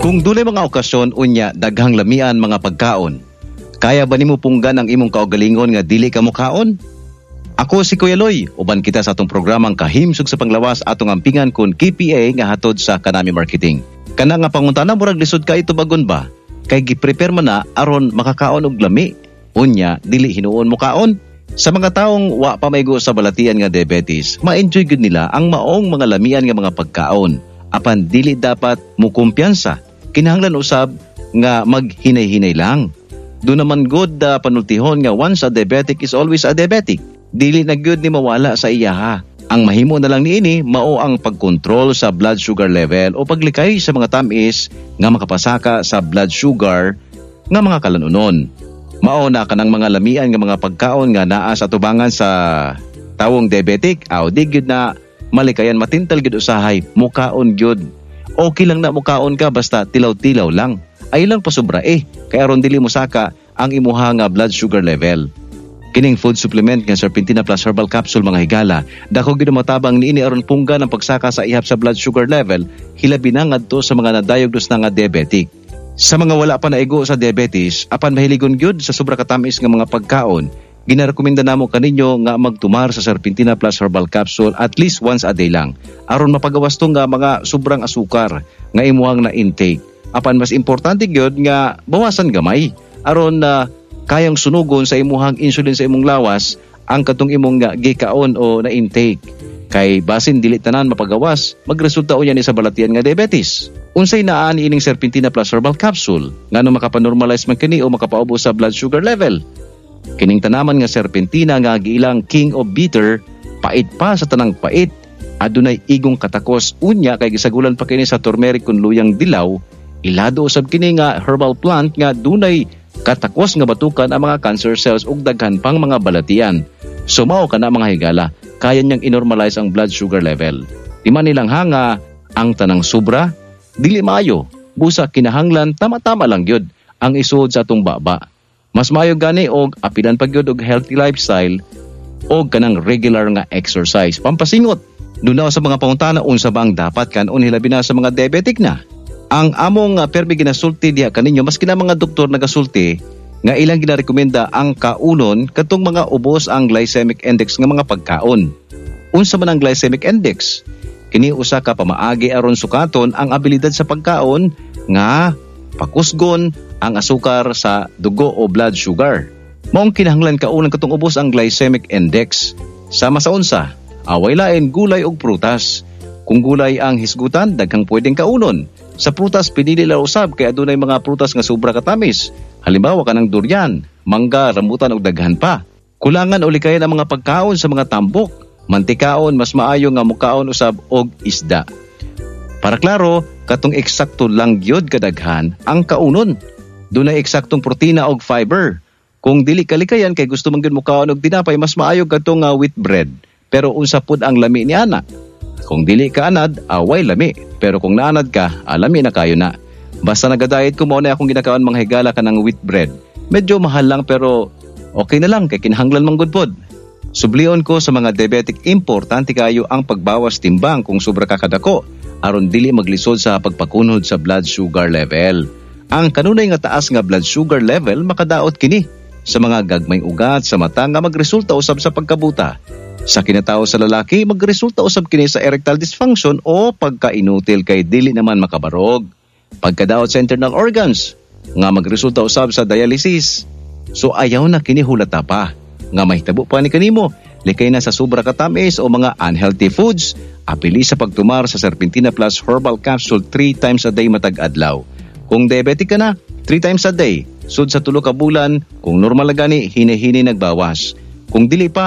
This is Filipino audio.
Kung dunay mga okasyon unya daghang lamian mga pagkaon, kaya ba nimo punggan ang imong kaugalingon nga dili ka mokaon? Ako si Kuya Loy, uban kita sa atong programang Kahimsog sa Panglawas atong ampingan kun KPA nga hatod sa Kanami Marketing. Kana nga pangutana murag lisod ka ito bagon ba? Kay gi-prepare man na aron makakaon og lami. Unya dili hinuon mo kaon. Sa mga taong wa pa maygo sa balatian nga diabetes, ma-enjoy gud nila ang maong mga lamian nga mga pagkaon. Apan dili dapat mo kumpiyansa. Kinahanglan usab nga maghinay-hinay lang. Do naman good panultihon nga once a diabetic is always a diabetic. Dili na gyud ni mawala sa iyaha. Ang mahimo na lang niini mao ang pagkontrol sa blood sugar level o paglikay sa mga tamis nga makapasaka sa blood sugar nga mga kalanunon. Mao na kanang mga lamian nga mga pagkaon nga naa sa tubangan sa tawong diabetic aw di gyud na malikayan matintal gyud usahay mukaon gyud. Okay lang na mukaon ka basta tilaw-tilaw lang. Ay lang pasobra kay aron dili mo saka ang imuha nga blood sugar level. Kining food supplement nga Serpentina Plus Herbal Capsule mga higala, dako gyud matabang niini aron punggan ang pagsaka sa ihap sa blood sugar level, hilabi na ngadto sa mga na-diagnose na nga diabetic. Sa mga wala pa naigo sa diabetes, apan mahiligon gyud sa sobra katamis nga mga pagkaon, ginarekomenda namo kaninyo nga magtumar sa Serpentina Plus Herbal Capsule at least once a day lang, aron mapagawas tong nga mga sobrang asukar nga imuhang na intake. Apan mas importante gyud nga bawasan gamay aron kayang sunugon sa imuhang insulin sa imong lawas ang katong imong nga gikaon o na intake. Kay basin dili tanan mapagawas, magresulta unya ni sa balatian nga diabetes. Unsay naa ni ining Serpentina Plus Herbal Capsule ngano makapanormalize man kini o makapaubos sa blood sugar level. Kining tanaman nga serpentina nga giilang king of bitter, pait pa sa tanang pait, adunay igong katakos unya kay gisagulan pa kini sa turmeric kun luyang dilaw. Ilado usab kini nga herbal plant nga dunay katakos nga batukan ang mga cancer cells ug daghan pang mga balatian. Sumao kana mga higala, kaya niyang inormalize ang blood sugar level. Di man nilang hanga ang tanang sobra, dili maayo. Busa kinahanglan tama-tama lang gyud ang isuod sa atong baba. Mas maayo gani og apidan pa gyud og healthy lifestyle og kanang regular nga exercise. Pampasingot, dunaw sa mga pangutana unsa ba ang dapat kanon hilabi na sa mga diabetic na. Ang among permi ginasulti diha kaninyo maski na mga doktor nagasulti nga ilang ginarekomenda ang kaunon katong mga ubos ang glycemic index nga mga pagkaon. Unsa man ang glycemic index? Kini usa ka pamaagi aron sukaton ang abilidad sa pagkaon nga pakusgon ang asukar sa dugo o blood sugar. Maong kinahanglan kaunon katong ubos ang glycemic index. Sama sa unsa? Away lain gulay ug prutas. Kung gulay ang hisgutan, daghang pwedeng kaunon. Sa prutas, pinili lang usab kay adunay mga prutas nga sobra katamis. Halimbawa kanang durian, mangga, rambutan ug daghan pa. Kulangan o likayan ang mga pagkaon sa mga tambok. Mantikaon, mas maayo nga mukaon usab og isda. Para klaro, katong eksakto lang gyud kadaghan ang kaunon. Dunay eksaktong protina og fiber. Kung dili kalikayan kay gusto man gyud mukaon og tinapay, mas maayo katong wheat bread. Pero unsa pud ang lami ni ana? Kung dili ka anad, away lami. Pero kung naanad ka, alami na kayo na. Basta nagadayet ko muna akong ginakaon mga higala ka ng wheat bread. Medyo mahal lang pero okay na lang kay kinahanglan man gud pod. Sublion ko sa mga diabetic, importante kayo ang pagbawas timbang kung sobra ka kadako aron dili maglisod sa pagpakunhod sa blood sugar level. Ang kanunay nga taas nga blood sugar level makadaot kini sa mga gagmayng ugat sa mata nga magresulta usab sa pagkabuta. Sa kinatao sa lalaki, magresulta usab kini sa erectile dysfunction o pagkainutil kay dili naman makabarog. Pagkadaot sa internal organs, nga magresulta usab sa dialysis. So ayaw na kini hulata pa. Nga mahitabo pa ni kanimo, likay na sa sobra katamis o mga unhealthy foods, apili sa pagtumar sa Serpentina Plus Herbal Capsule 3 times a day matag adlaw. Kung diabetic ka na, 3 times a day. Sud sa 3 ka bulan, kung normal na gani, hini-hini nagbawas. Kung dili pa,